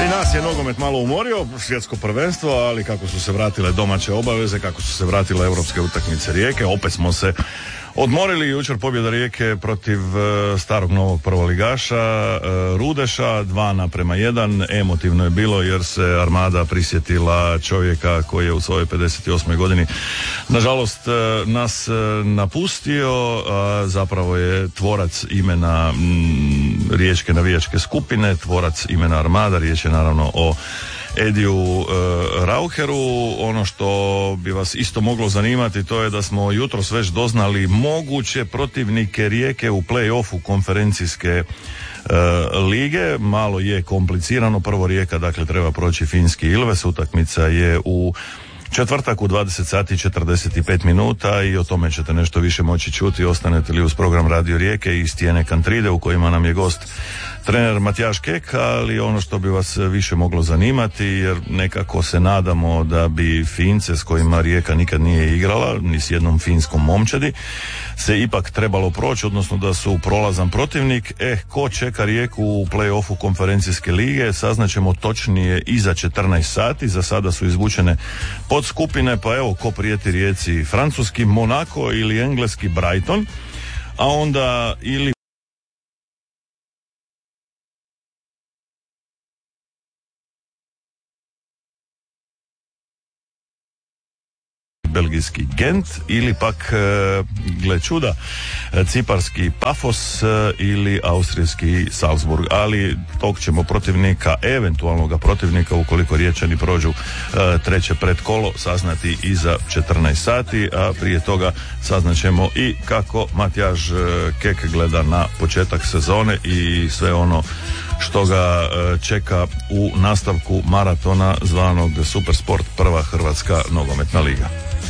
Nas je nogomet malo umorio, svjetsko prvenstvo, ali kako su se vratile domaće obaveze, kako su se vratile europske utakmice Rijeke, opet smo se odmorili. Jučer pobjeda Rijeke protiv starog novog prvoligaša Rudeša, 2:1. Emotivno je bilo jer se Armada prisjetila čovjeka koji je u svojoj 58. godini nažalost nas napustio. Zapravo je tvorac imena riječke navijačke skupine, tvorac imena Armada. Riječ je naravno o Ediju Raucheru. Ono što bi vas isto moglo zanimati, to je da smo jutros već doznali moguće protivnike Rijeke u play-offu konferencijske lige. Malo je komplicirano. Prvo Rijeka, dakle, treba proći finski Ilves. Utakmica je u četvrtak u 20 sati i 45 minuta i o tome ćete nešto više moći čuti. Ostanete li uz program Radio Rijeke i Stijene Kantride u kojima nam je gost trener Matijaš Kek, ali ono što bi vas više moglo zanimati, jer nekako se nadamo da bi Fince s kojima Rijeka nikad nije igrala, ni s jednom finskom momčadi, se ipak trebalo proći, odnosno da su prolazan protivnik. Ko čeka Rijeku u play-offu konferencijske lige, saznaćemo točnije iza 14 sati. Za sada su izvučene podskupine, pa evo, ko prijeti Rijeci: francuski Monaco ili engleski Brighton, a onda ili belgijski Gent ili pak, gle čuda, ciparski Pafos ili austrijski Salzburg. Ali tog ćemo protivnika, eventualnog protivnika, ukoliko Riječani prođu treće predkolo, saznati iza 14 sati, a prije toga saznaćemo i kako Matijaš Kek gleda na početak sezone i sve ono što ga čeka u nastavku maratona zvanog Supersport, prva hrvatska nogometna liga.